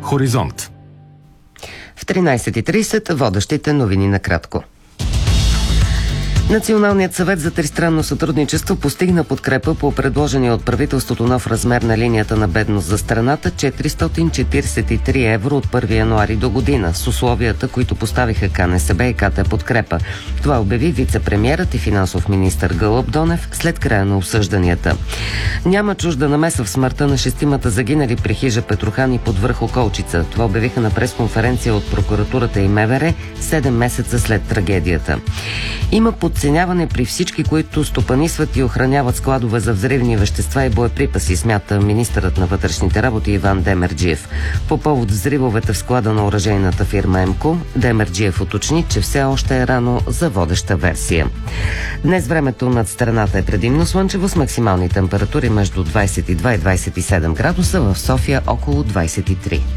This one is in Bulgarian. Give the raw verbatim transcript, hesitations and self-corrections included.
Хоризонт. В тринайсет и трийсет водещите новини накратко. Националният съвет за тристранно сътрудничество постигна подкрепа по предложения от правителството нов размер на линията на бедност за страната четиристотин четирийсет и три евро от първи януари до година, с условията, които поставиха КНСБ и КТ подкрепа. Това обяви вице-премиерът и финансов министър Гълъб Донев след края на обсъжданията. Няма чужда намеса в смъртта на шестимата загинали при хижа Петрохани под връх Околчица. Това обявиха на пресконференция от прокуратурата и МВР седем месеца след трагедията. Има подценяване при всички, които стопанисват и охраняват складове за взривни вещества и боеприпаси, смята министърът на вътрешните работи Иван Демерджиев. По повод взривовете в склада на оръжейната фирма ЕМКО, Демерджиев уточни, че все още е рано за водеща версия. Днес времето над страната е предимно слънчево с максимални температури между двайсет и два и двайсет и седем градуса, в София около двайсет и три.